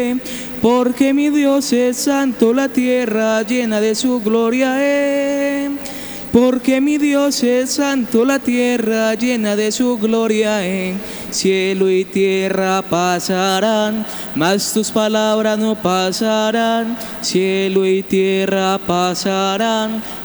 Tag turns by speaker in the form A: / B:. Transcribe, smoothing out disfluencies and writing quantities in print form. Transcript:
A: Porque mi Dios es santo, la tierra llena de su gloria es. Porque mi Dios es santo, la tierra llena de su gloria es. Cielo y tierra pasarán, mas tus palabras no pasarán. Cielo y tierra pasarán,